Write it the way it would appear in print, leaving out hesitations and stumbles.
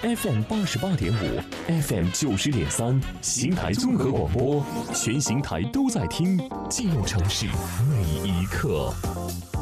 FM 88.5、FM 90.3，邢台综合广播，全邢台都在听，记录城市每一刻。